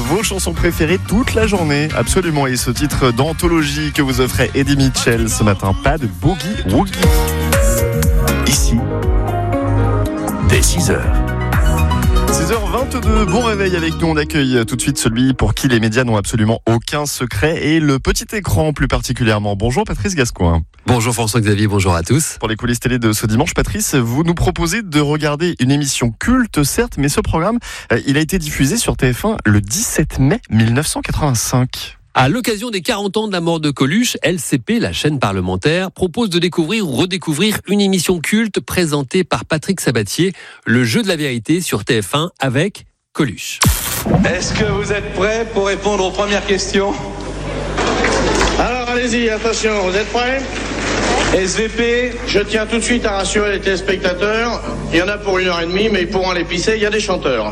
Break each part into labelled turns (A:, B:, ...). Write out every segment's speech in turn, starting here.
A: vos chansons préférées toute la journée. Absolument. Et ce titre d'anthologie que vous offrait Eddie Mitchell ce matin, pas de boogie woogie.
B: Ici, dès 6h.
A: 6h22, bon réveil avec nous. On accueille tout de suite celui pour qui les médias n'ont absolument aucun secret et le petit écran plus particulièrement. Bonjour Patrice Gascoin.
C: Bonjour François-Xavier, bonjour à tous.
A: Pour les coulisses télé de ce dimanche, Patrice, vous nous proposez de regarder une émission culte, certes, mais ce programme, il a été diffusé sur TF1 le 17 mai 1985.
C: À l'occasion des 40 ans de la mort de Coluche, LCP, la chaîne parlementaire, propose de découvrir ou redécouvrir une émission culte présentée par Patrick Sabatier, Le jeu de la vérité sur TF1 avec Coluche.
D: Est-ce que vous êtes prêts pour répondre aux premières questions ?
E: Alors allez-y, attention, vous êtes prêts ?
D: SVP,
E: Je tiens tout de suite à rassurer les téléspectateurs. Il y en a pour 1h30, mais ils pourront les pisser, il y a des chanteurs.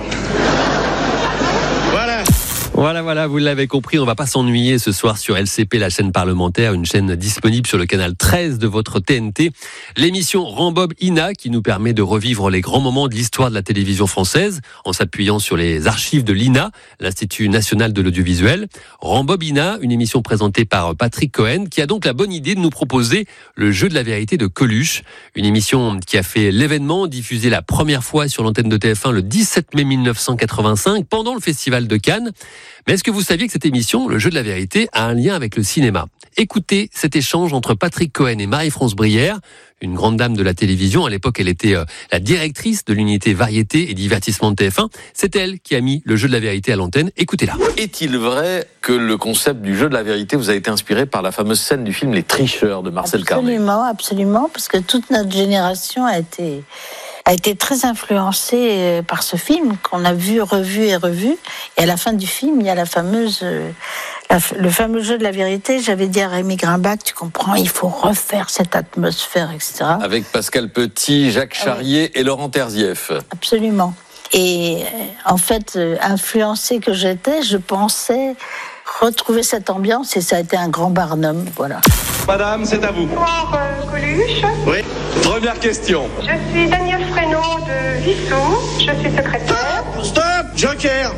C: Voilà, vous l'avez compris, on va pas s'ennuyer ce soir sur LCP, la chaîne parlementaire, une chaîne disponible sur le canal 13 de votre TNT. L'émission Rambob Ina qui nous permet de revivre les grands moments de l'histoire de la télévision française en s'appuyant sur les archives de l'INA, l'Institut National de l'Audiovisuel. Rambob Ina, une émission présentée par Patrick Cohen qui a donc la bonne idée de nous proposer Le jeu de la vérité de Coluche, une émission qui a fait l'événement, diffusée la première fois sur l'antenne de TF1 le 17 mai 1985 pendant le Festival de Cannes. Mais est-ce que vous saviez que cette émission, Le jeu de la vérité, a un lien avec le cinéma ? Écoutez cet échange entre Patrick Cohen et Marie-France Brière, une grande dame de la télévision. À l'époque, elle était la directrice de l'unité variété et divertissement de TF1. C'est elle qui a mis Le jeu de la vérité à l'antenne. Écoutez-la.
F: Est-il vrai que le concept du jeu de la vérité vous a été inspiré par la fameuse scène du film Les Tricheurs de Marcel Carné ?
G: Absolument, parce que toute notre génération a été très influencée par ce film qu'on a vu, revu et revu. Et à la fin du film, il y a le fameux jeu de la vérité. J'avais dit à Rémi Grimbach, tu comprends, il faut refaire cette atmosphère, etc.
F: Avec Pascal Petit, Jacques Charrier et Laurent Terzieff.
G: Absolument. Et en fait, influencée que j'étais, je pensais retrouver cette ambiance et ça a été un grand Barnum, voilà.
D: Madame, c'est à vous.
H: Bonjour Coluche.
D: Oui. Première question.
H: Je suis Daniel Fresneau de Vissou. Je suis secrétaire.
E: Stop, Joker.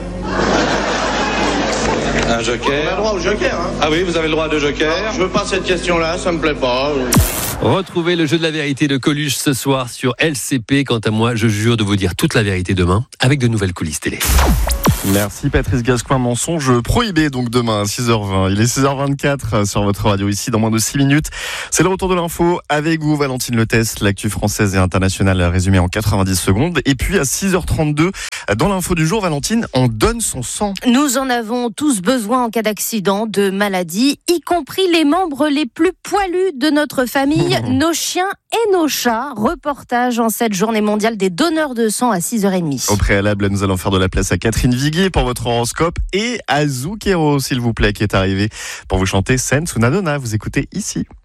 D: Un
E: On
D: joker.
E: a droit au Joker, hein.
D: Ah oui, vous avez le droit de joker.
E: Je veux pas cette question-là, ça me plaît pas.
C: Retrouvez Le jeu de la vérité de Coluche ce soir sur LCP. Quant à moi, je jure de vous dire toute la vérité demain avec de nouvelles coulisses télé.
A: Merci Patrice Gascoin, mensonge prohibé donc demain à 6h20. Il est 6h24 sur votre radio ici dans moins de 6 minutes. C'est le retour de l'info avec vous Valentine Leteste, l'actu française et internationale résumée en 90 secondes. Et puis à 6h32, dans l'info du jour, Valentine, on donne son sang.
I: Nous en avons tous besoin en cas d'accident, de maladie, y compris les membres les plus poilus de notre famille, nos chiens et nos chats. Reportage en cette journée mondiale des donneurs de sang à 6h30.
A: Au préalable, nous allons faire de la place à Catherine Viguier pour votre horoscope et à Zoukero, s'il vous plaît, qui est arrivé pour vous chanter Sense ou Nadona. Vous écoutez ici.